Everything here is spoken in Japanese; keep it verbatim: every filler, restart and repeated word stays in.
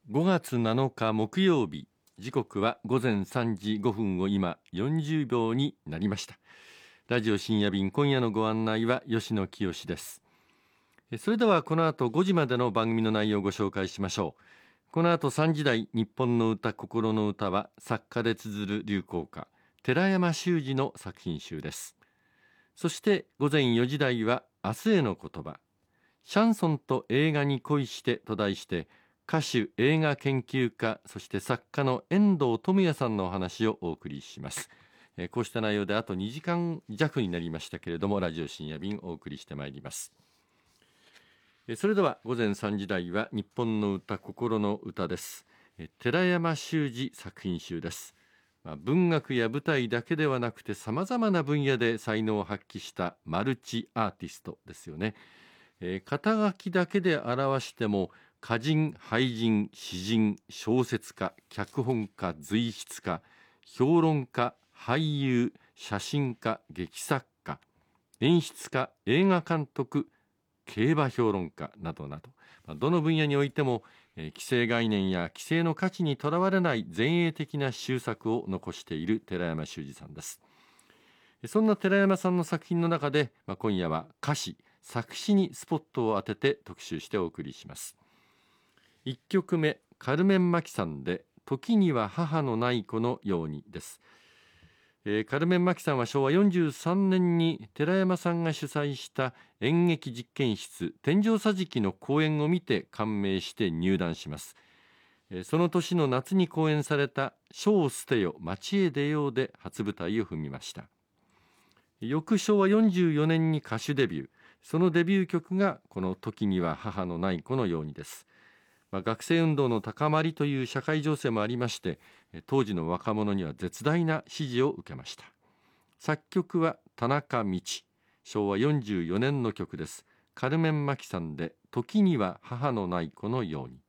ごがつなのか木曜日、時刻は午前さんじごふんを今よんじゅうびょうになりました。ラジオ深夜便、今夜のご案内は吉野清です。それではこの後ごじまでの番組の内容をご紹介しましょう。この後さんじ台、日本の歌心の歌は作家で綴る流行歌寺山修司の作品集です。そして午前よじ台は明日への言葉、シャンソンと映画に恋してと題して歌手、映画研究家、そして作家の遠藤智也さんのお話をお送りします。えー、こうした内容であとにじかん弱になりましたけれども、ラジオ深夜便お送りしてまいります。えー、それでは午前さんじ台は日本の歌心の歌です。えー、寺山修司作品集です。まあ、文学や舞台だけではなくて様々な分野で才能を発揮したマルチアーティストですよね。えー、肩書きだけで表しても歌人、俳人、詩人、小説家、脚本家、随筆家、評論家、俳優、写真家、劇作家、演出家、映画監督、競馬評論家などなど、どの分野においても、えー、既成概念や既成の価値にとらわれない前衛的な修作を残している寺山修司さんです。そんな寺山さんの作品の中で、まあ、今夜は歌詞、作詞にスポットを当てて特集してお送りします。いっきょくめ、カルメン・マキさんで時には母のない子のようにです。えー、カルメン・マキさんはしょうわよんじゅうさんねんに寺山さんが主催した演劇実験室天井桟敷の公演を見て感銘して入団します。えー、その年の夏に公演された書を捨てよ街へ出ようで初舞台を踏みました。翌しょうわよんじゅうよねんに歌手デビュー。そのデビュー曲がこの時には母のない子のようにです。まあ、学生運動の高まりという社会情勢もありまして、当時の若者には絶大な支持を受けました。作曲は田中道。しょうわよんじゅうよねんの曲です。カルメン・マキさんで時には母のない子のように。